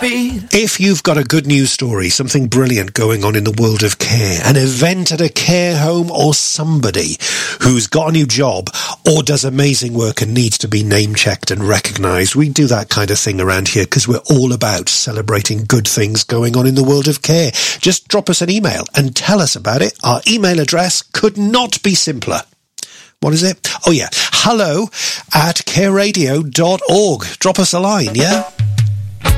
If you've got a good news story, something brilliant going on in the world of care, an event at a care home, or somebody who's got a new job or does amazing work and needs to be name-checked and recognised, we do that kind of thing around here because we're all about celebrating good things going on in the world of care. Just drop us an email and tell us about it. Our email address could not be simpler. What is it? Oh, yeah. hello@careradio.org. Drop us a line, yeah?